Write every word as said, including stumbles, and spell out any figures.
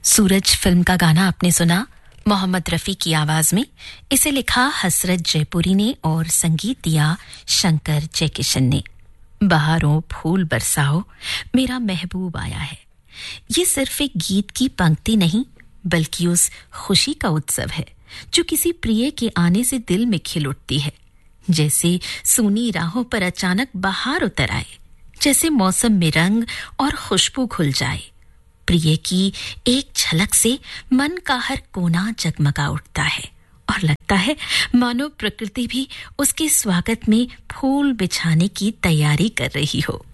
सूरज film का गाना आपने सुना मोहम्मद रफी की आवाज में। इसे लिखा हसरत जयपुरी ने और संगीत दिया शंकर जयकिशन ने। बहारों फूल बरसाओ मेरा महबूब आया है, ये सिर्फ एक गीत की पंक्ति नहीं बल्कि उस खुशी का उत्सव है जो किसी प्रिय के आने से दिल में खिल उठती है। जैसे सूनी राहों पर अचानक बहार उतर आए, जैसे मौसम में रंग और खुशबू घुल जाए। प्रिय की एक झलक से मन का हर कोना जगमगा उठता है और लगता है मानो प्रकृति भी उसके स्वागत में फूल बिछाने की तैयारी कर रही हो।